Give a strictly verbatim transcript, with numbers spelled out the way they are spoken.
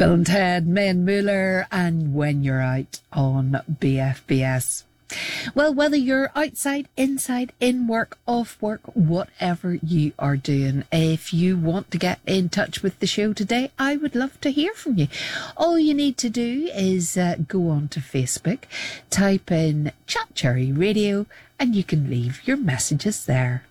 Bill and Ted, Men Mueller, and When You're Out on B F B S. Well, whether you're outside, inside, in work, off work, whatever you are doing, if you want to get in touch with the show today, I would love to hear from you. All you need to do is uh, go on to Facebook, type in Chat Cherry Radio, and you can leave your messages there.